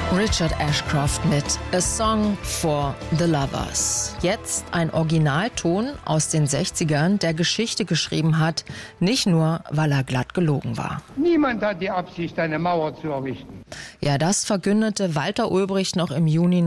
Richard Ashcroft mit A Song for the Lovers. Jetzt ein Originalton aus den 60ern, der Geschichte geschrieben hat, nicht nur, weil er glatt gelogen war. Niemand hat die Absicht, eine Mauer zu errichten. Ja, das verkündete Walter Ulbricht noch im Juni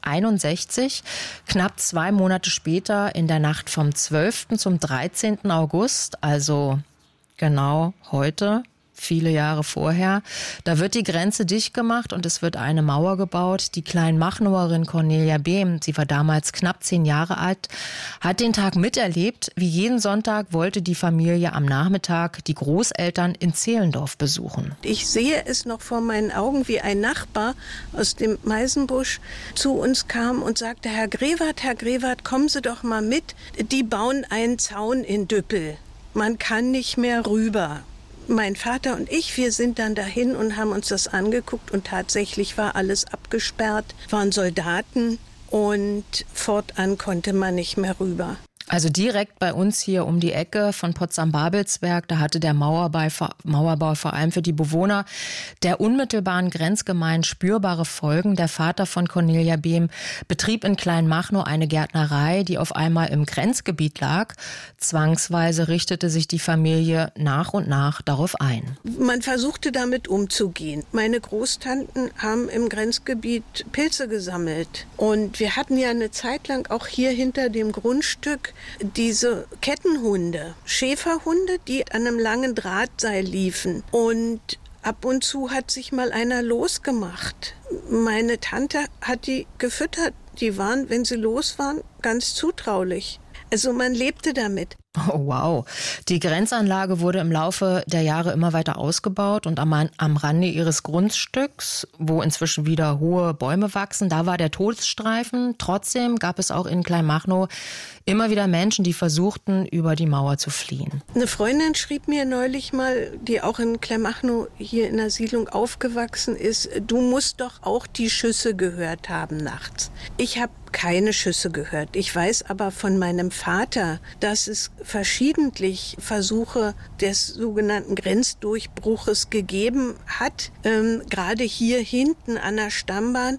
1961. Knapp 2 Monate später, in der Nacht vom 12. zum 13. August, also genau heute, viele Jahre vorher. Da wird die Grenze dicht gemacht und es wird eine Mauer gebaut. Die Kleinmachnowerin Cornelia Behm, sie war damals knapp 10 Jahre alt, hat den Tag miterlebt. Wie jeden Sonntag wollte die Familie am Nachmittag die Großeltern in Zehlendorf besuchen. Ich sehe es noch vor meinen Augen, wie ein Nachbar aus dem Meisenbusch zu uns kam und sagte, Herr Grewert, kommen Sie doch mal mit. Die bauen einen Zaun in Düppel. Man kann nicht mehr rüber. Mein Vater und ich, wir sind dann dahin und haben uns das angeguckt und tatsächlich war alles abgesperrt, waren Soldaten und fortan konnte man nicht mehr rüber. Also direkt bei uns hier um die Ecke von Potsdam-Babelsberg, da hatte der Mauerbau vor allem für die Bewohner der unmittelbaren Grenzgemeinden spürbare Folgen. Der Vater von Cornelia Behm betrieb in Kleinmachnow eine Gärtnerei, die auf einmal im Grenzgebiet lag. Zwangsweise richtete sich die Familie nach und nach darauf ein. Man versuchte damit umzugehen. Meine Großtanten haben im Grenzgebiet Pilze gesammelt und wir hatten ja eine Zeit lang auch hier hinter dem Grundstück diese Kettenhunde, Schäferhunde, die an einem langen Drahtseil liefen. Und ab und zu hat sich mal einer losgemacht. Meine Tante hat die gefüttert. Die waren, wenn sie los waren, ganz zutraulich. Also man lebte damit. Oh, wow. Die Grenzanlage wurde im Laufe der Jahre immer weiter ausgebaut und am Rande ihres Grundstücks, wo inzwischen wieder hohe Bäume wachsen, da war der Todesstreifen. Trotzdem gab es auch in Kleinmachnow immer wieder Menschen, die versuchten, über die Mauer zu fliehen. Eine Freundin schrieb mir neulich mal, die auch in Kleinmachnow hier in der Siedlung aufgewachsen ist, du musst doch auch die Schüsse gehört haben nachts. Ich habe keine Schüsse gehört. Ich weiß aber von meinem Vater, dass es verschiedentlich Versuche des sogenannten Grenzdurchbruches gegeben hat, gerade hier hinten an der Stammbahn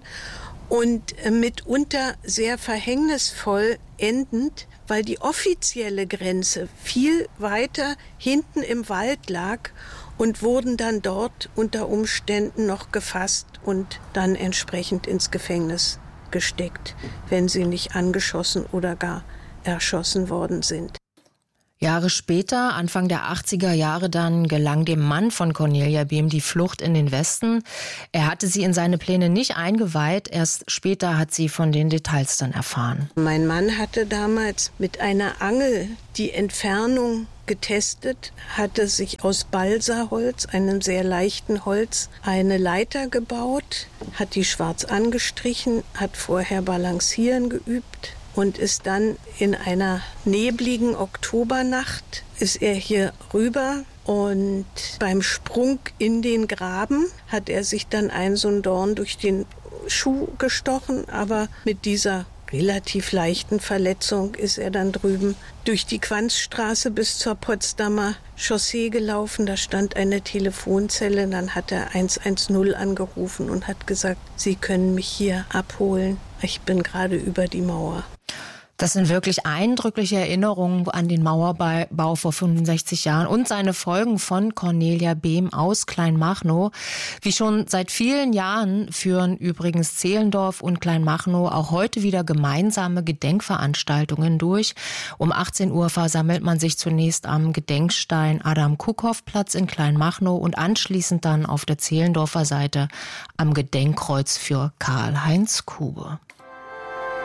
und mitunter sehr verhängnisvoll endend, weil die offizielle Grenze viel weiter hinten im Wald lag und wurden dann dort unter Umständen noch gefasst und dann entsprechend ins Gefängnis gesteckt, wenn sie nicht angeschossen oder gar erschossen worden sind. Jahre später, Anfang der 80er Jahre dann, gelang dem Mann von Cornelia Behm die Flucht in den Westen. Er hatte sie in seine Pläne nicht eingeweiht, erst später hat sie von den Details dann erfahren. Mein Mann hatte damals mit einer Angel die Entfernung getestet, hatte sich aus Balsaholz, einem sehr leichten Holz, eine Leiter gebaut, hat die schwarz angestrichen, hat vorher Balancieren geübt und ist dann in einer nebligen Oktobernacht ist er hier rüber und beim Sprung in den Graben hat er sich dann so ein Dorn durch den Schuh gestochen, aber mit dieser relativ leichten Verletzung ist er dann drüben durch die Quanzstraße bis zur Potsdamer Chaussee gelaufen. Da stand eine Telefonzelle. Dann hat er 110 angerufen und hat gesagt, Sie können mich hier abholen. Ich bin gerade über die Mauer. Das sind wirklich eindrückliche Erinnerungen an den Mauerbau vor 65 Jahren und seine Folgen von Cornelia Behm aus Kleinmachnow. Wie schon seit vielen Jahren führen übrigens Zehlendorf und Kleinmachnow auch heute wieder gemeinsame Gedenkveranstaltungen durch. Um 18 Uhr versammelt man sich zunächst am Gedenkstein Adam-Kuckhoff-Platz in Kleinmachnow und anschließend dann auf der Zehlendorfer Seite am Gedenkkreuz für Karl-Heinz Kube.